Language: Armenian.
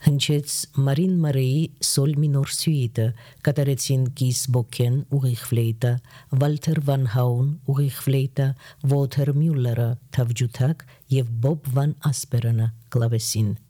հնչեց Մարին Մարեի սոլ մինոր սյուիտը, կատարեցին Կիս Բոքեն ուղիղ ֆլեյտը, Վալթեր Վան Հաուն ուղիղ ֆլեյտը, Վոթեր Մյուլլերը թավջութակ եւ Բոբ Վան Ասպերանը կլավեսին։